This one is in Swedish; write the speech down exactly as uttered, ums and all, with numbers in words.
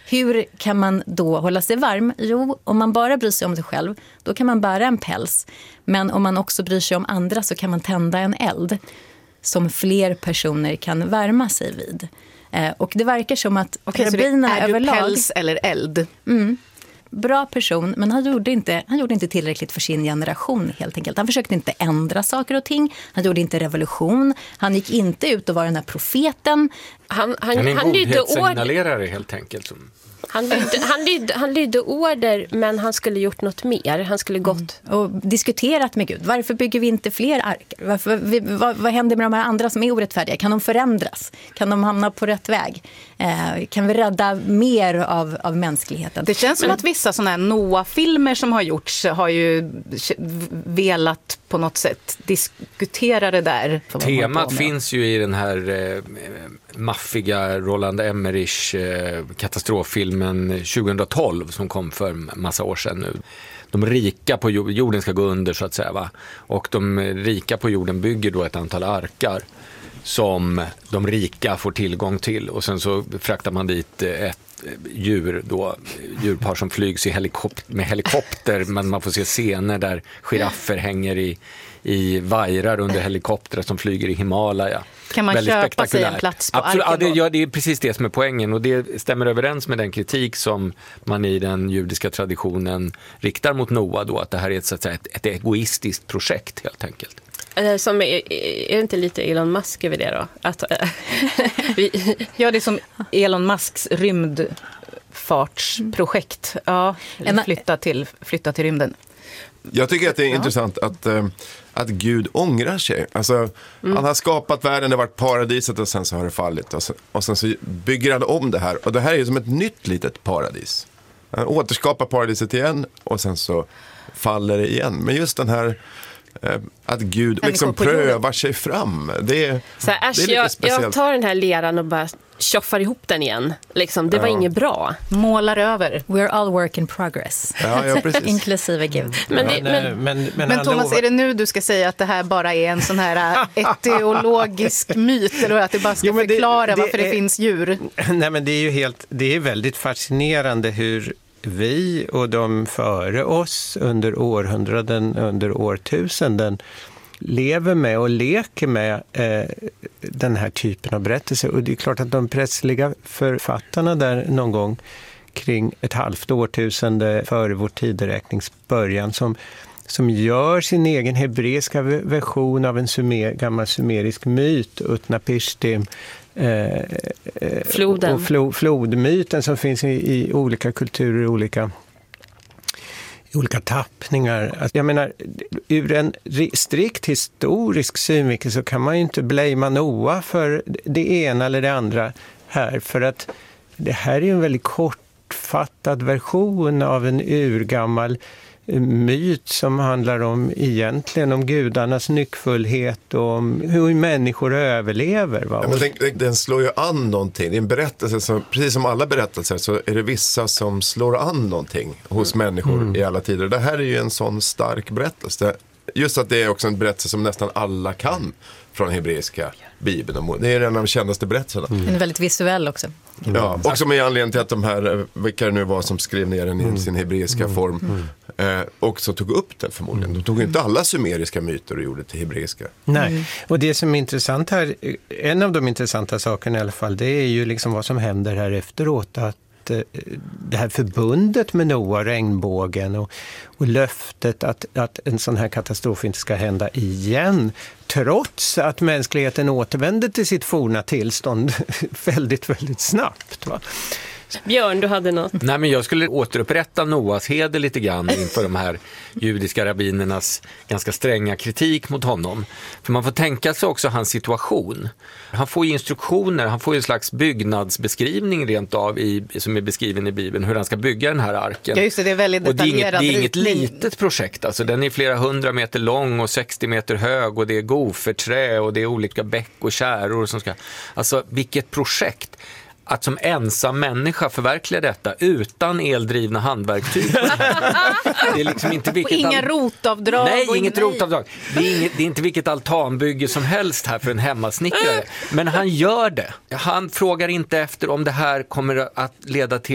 Hur kan man då hålla sig varm? Jo, om man bara bryr sig om sig själv, då kan man bära en päls. Men om man också bryr sig om andra så kan man tända en eld som fler personer kan värma sig vid. Eh, och det verkar som att Okej, rabbinerna så det är överlag... du päls eller eld? Mm. Bra person, men han gjorde, inte, han gjorde inte tillräckligt för sin generation helt enkelt. Han försökte inte ändra saker och ting. Han gjorde inte revolution. Han gick inte ut och var den här profeten. Han, han, han är en han lydde godhetsignalerare helt enkelt. Han lydde, han, lydde, han lydde order, men han skulle gjort något mer. Han skulle gått... Mm. Och diskuterat med Gud. Varför bygger vi inte fler arkar? Varför, vi, vad, vad händer med de här andra som är orättfärdiga? Kan de förändras? Kan de hamna på rätt väg? Eh, kan vi rädda mer av, av mänskligheten? Det känns som men... att vissa sådana här Noah-filmer som har gjorts har ju velat på något sätt diskutera det där. Temat finns ju i den här eh, maffiga Roland Emmerich eh, katastroffilmen tjugohundratolv som kom för massa år sedan nu. De rika på jorden ska gå under så att säga, va? Och de rika på jorden bygger då ett antal arkar som de rika får tillgång till, och sen så fraktar man dit ett djur då, djurpar som flygs i helikopter, med helikopter, men man får se scener där giraffer hänger i, i vajrar under helikoptrar som flyger i Himalaya. Kan man Väldigt köpa sig en plats på Absolut, arken? Ja, det, ja, det är precis det som är poängen, och det stämmer överens med den kritik som man i den judiska traditionen riktar mot Noah då, att det här är ett, så att säga, ett, ett egoistiskt projekt helt enkelt. Som är, är det inte lite Elon Musk över det då? Att, vi... Ja, det är som Elon Musks rymdfartsprojekt. Ja, flytta till, flytta till rymden. Jag tycker att det är ja. intressant att, att Gud ångrar sig. Alltså, mm. Han har skapat världen, det har varit paradiset och sen så har det fallit. Och sen, och sen så bygger han om det här. Och det här är ju som ett nytt litet paradis. Han återskapar paradiset igen och sen så faller det igen. Men just den här... att Gud liksom prövar sig fram. Det är, så här, äsch, det är lite jag, speciellt. Jag tar den här leran och bara tjoffar ihop den igen. Liksom, det var ja. inget bra. Målar över. We're all work in progress. Ja, ja, precis. Inklusive Gud. Men, det, men, men, men, men, men Thomas, lovar... är det nu du ska säga att det här bara är en sån här etiologisk myt, eller att det bara ska jo, förklara det, det varför är... det finns djur? Nej, men det är ju helt, det är väldigt fascinerande hur vi och de före oss under århundraden, under årtusenden lever med och leker med eh, den här typen av berättelser. Och det är klart att de prästliga författarna där någon gång kring ett halvt årtusende före vår tideräknings början som, som gör sin egen hebreiska version av en sumer, gammal sumerisk myt, Utnapishtim, Eh, Floden. och flo, flodmyten som finns i, i olika kulturer, i olika, i olika tappningar. Jag menar, ur en strikt historisk synvinkel så kan man ju inte blamea Noah för det ena eller det andra här, för att det här är ju en väldigt kortfattad version av en urgammal myt som handlar om egentligen om gudarnas nyckfullhet och om hur människor överlever. Va? Ja, men den, den slår ju an någonting. Det är en berättelse som, precis som alla berättelser så är det vissa som slår an någonting hos mm. människor mm. i alla tider. Det här är ju en sån stark berättelse. Just att det är också en berättelse som nästan alla kan från hebreiska bibeln. Det är en av de kändaste berättelserna. Mm. Den är väldigt visuell också. Ja, också med anledning till att de här, vilka det nu var som skrev ner den i mm. sin hebreiska mm. form mm. eh, också tog upp den förmodligen. De tog inte alla sumeriska myter och gjorde till hebreiska. Nej, mm. och det som är intressant här, en av de intressanta sakerna i alla fall, det är ju liksom vad som händer här efteråt, att det här förbundet med Noah, regnbågen och, och löftet att, att en sån här katastrof inte ska hända igen, trots att mänskligheten återvänder till sitt forna tillstånd väldigt, väldigt snabbt. Va? Björn, du hade något. Nej, men jag skulle återupprätta Noahs heder lite grann inför de här judiska rabbinernas ganska stränga kritik mot honom. För man får tänka sig också hans situation. Han får ju instruktioner, han får ju en slags byggnadsbeskrivning rent av i, som är beskriven i Bibeln, hur han ska bygga den här arken. Ja, just det, det är väldigt detaljerad. Och det är inget, det är inget litet projekt, alltså den är flera hundra meter lång och sextio meter hög och det är goferträ och det är olika bäck och käror som ska, alltså vilket projekt. Att som ensam människa förverkliga detta utan eldrivna handverktyg. Det är liksom inte vilket och inga al- rotavdrag. Nej, och inget nej. rotavdrag. Det är, inget, det är inte vilket altanbygge som helst här för en hemmasnickare. Men han gör det. Han frågar inte efter om det här kommer att leda till